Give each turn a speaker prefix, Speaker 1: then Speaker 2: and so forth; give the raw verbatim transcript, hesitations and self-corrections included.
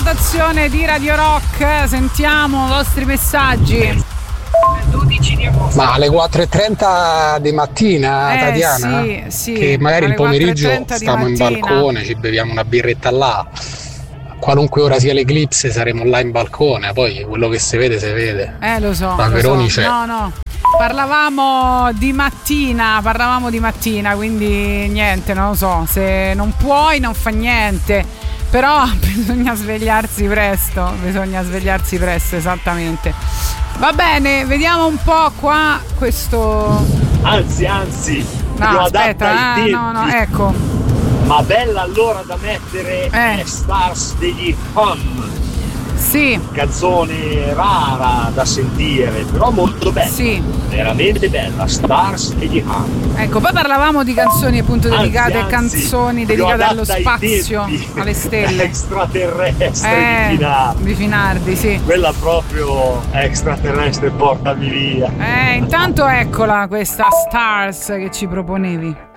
Speaker 1: postazione di Radio Rock, sentiamo i vostri messaggi.
Speaker 2: Ma alle quattro e trenta di mattina,
Speaker 1: Eh,
Speaker 2: Tatiana?
Speaker 1: sì, sì,
Speaker 2: Che magari il
Speaker 1: alle
Speaker 2: pomeriggio
Speaker 1: quattro e trenta di
Speaker 2: stiamo in
Speaker 1: mattina.
Speaker 2: balcone, ci beviamo una birretta là. Qualunque ora sia l'eclipse saremo là in balcone, poi quello che si vede si vede.
Speaker 1: Eh lo so,
Speaker 2: Ma
Speaker 1: lo
Speaker 2: Veroni
Speaker 1: so.
Speaker 2: c'è.
Speaker 1: No, no. Parlavamo di mattina, parlavamo di mattina, quindi niente, non lo so, se non puoi non fa niente, però bisogna svegliarsi presto, bisogna svegliarsi presto, esattamente. Va bene, vediamo un po' qua questo...
Speaker 3: Anzi, anzi,
Speaker 1: No,
Speaker 3: lo
Speaker 1: aspetta,
Speaker 3: adatta ai
Speaker 1: ah, no, no,
Speaker 3: tempi.
Speaker 1: ecco.
Speaker 3: Ma bella allora da mettere
Speaker 1: Eh.
Speaker 3: è Stars degli Hum.
Speaker 1: Sì,
Speaker 3: Canzone rara da sentire, però molto bella.
Speaker 1: sì.
Speaker 3: Veramente bella, Stars degli Hum.
Speaker 1: Ecco, poi parlavamo di canzoni appunto
Speaker 3: Anzi,
Speaker 1: dedicate,
Speaker 3: anzi,
Speaker 1: canzoni
Speaker 3: lo
Speaker 1: dedicate allo
Speaker 3: adatta ai
Speaker 1: spazio,
Speaker 3: tempi
Speaker 1: alle stelle.
Speaker 3: Extraterrestre
Speaker 1: Eh,
Speaker 3: di Finardi.
Speaker 1: di Finardi, sì.
Speaker 3: Quella proprio extraterrestre, portami via.
Speaker 1: Eh, intanto eccola questa Stars che ci proponevi.